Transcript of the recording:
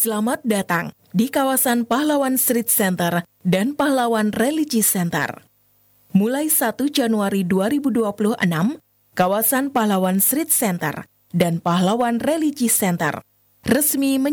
Selamat datang di kawasan Pahlawan Street Center dan Pahlawan Religi Center. Mulai 1 Januari 2026, kawasan Pahlawan Street Center dan Pahlawan Religi Center resmi